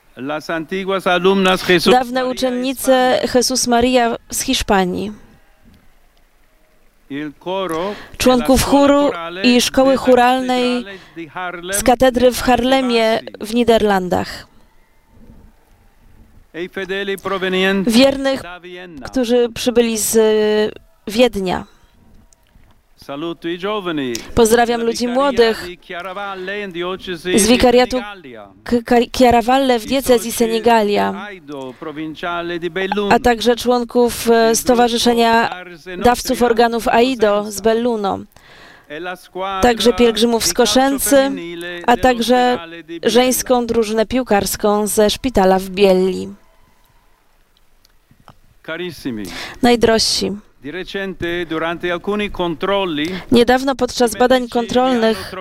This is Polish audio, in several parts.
Dawne uczennice Jesus Maria z Hiszpanii, członków chóru i szkoły chóralnej z katedry w Haarlemie w Niderlandach, wiernych, którzy przybyli z Wiednia. Pozdrawiam ludzi młodych z wikariatu Chiaravalle w diecezji Senigallia, a także członków Stowarzyszenia Dawców Organów AIDO z Belluno, także pielgrzymów z Koszęcy, a także żeńską drużynę piłkarską ze szpitala w Bielli. Najdrożsi, niedawno podczas badań kontrolnych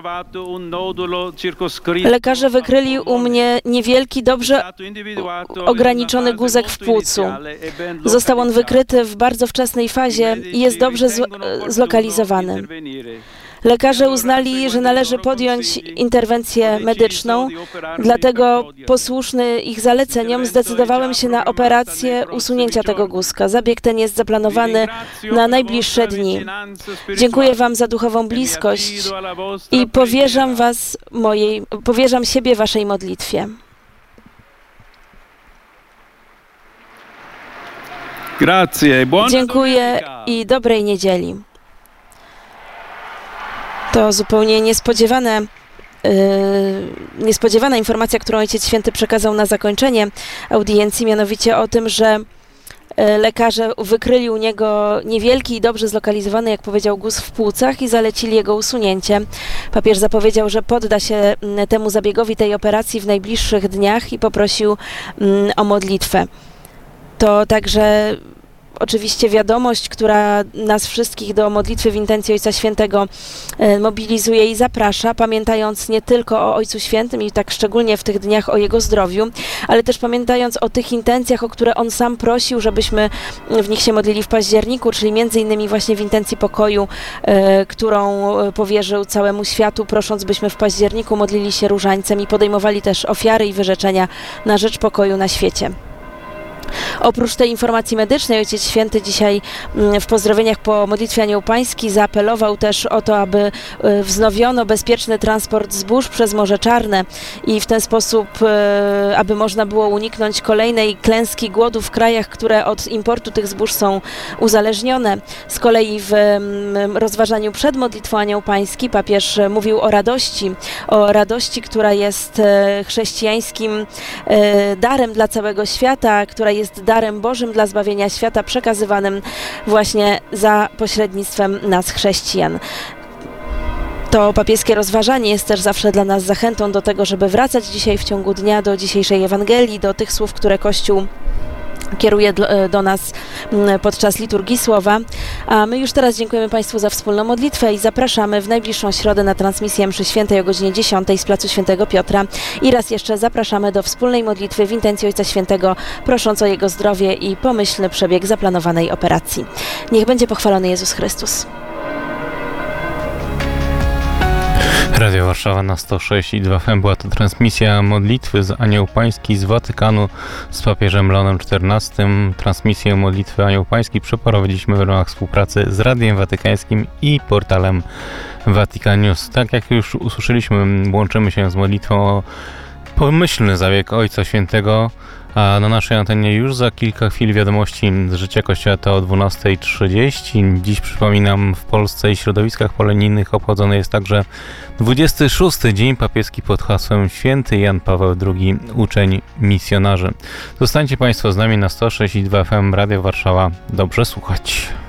lekarze wykryli u mnie niewielki, dobrze ograniczony guzek w płucu. Został on wykryty w bardzo wczesnej fazie i jest dobrze zlokalizowany. Lekarze uznali, że należy podjąć interwencję medyczną, dlatego posłuszny ich zaleceniom zdecydowałem się na operację usunięcia tego guzka. Zabieg ten jest zaplanowany na najbliższe dni. Dziękuję Wam za duchową bliskość i powierzam siebie Waszej modlitwie. Dziękuję i dobrej niedzieli. To zupełnie niespodziewana informacja, którą Ojciec Święty przekazał na zakończenie audiencji, mianowicie o tym, że lekarze wykryli u niego niewielki i dobrze zlokalizowany, jak powiedział, guz w płucach i zalecili jego usunięcie. Papież zapowiedział, że podda się temu zabiegowi, tej operacji w najbliższych dniach i poprosił o modlitwę. To także oczywiście wiadomość, która nas wszystkich do modlitwy w intencji Ojca Świętego mobilizuje i zaprasza, pamiętając nie tylko o Ojcu Świętym i tak szczególnie w tych dniach o Jego zdrowiu, ale też pamiętając o tych intencjach, o które On sam prosił, żebyśmy w nich się modlili w październiku, czyli między innymi właśnie w intencji pokoju, którą powierzył całemu światu, prosząc, byśmy w październiku modlili się różańcem i podejmowali też ofiary i wyrzeczenia na rzecz pokoju na świecie. Oprócz tej informacji medycznej Ojciec Święty dzisiaj w pozdrowieniach po modlitwie Anioł Pański zaapelował też o to, aby wznowiono bezpieczny transport zbóż przez Morze Czarne i w ten sposób, aby można było uniknąć kolejnej klęski głodu w krajach, które od importu tych zbóż są uzależnione. Z kolei w rozważaniu przed modlitwą Anioł Pański papież mówił o radości, która jest chrześcijańskim darem dla całego świata, która jest darem Bożym dla zbawienia świata, przekazywanym właśnie za pośrednictwem nas, chrześcijan. To papieskie rozważanie jest też zawsze dla nas zachętą do tego, żeby wracać dzisiaj w ciągu dnia do dzisiejszej Ewangelii, do tych słów, które Kościół kieruje do nas podczas liturgii słowa. A my już teraz dziękujemy Państwu za wspólną modlitwę i zapraszamy w najbliższą środę na transmisję mszy świętej o godzinie 10 z placu Świętego Piotra. I raz jeszcze zapraszamy do wspólnej modlitwy w intencji Ojca Świętego, prosząc o Jego zdrowie i pomyślny przebieg zaplanowanej operacji. Niech będzie pochwalony Jezus Chrystus. Radio Warszawa na 106,2 FM. Była to transmisja modlitwy z Anioł Pański z Watykanu z papieżem Leonem XIV. Transmisję modlitwy Anioł Pański przeprowadziliśmy w ramach współpracy z Radiem Watykańskim i portalem Vatican News. Tak jak już usłyszeliśmy, łączymy się z modlitwą o pomyślny zabieg Ojca Świętego, a na naszej antenie już za kilka chwil wiadomości z życia Kościoła to o 12:30. Dziś, przypominam, w Polsce i środowiskach polonijnych obchodzony jest także 26. dzień papieski pod hasłem Święty Jan Paweł II, uczeń misjonarzy. Zostańcie Państwo z nami na 106,2 FM Radio Warszawa. Dobrze słuchać.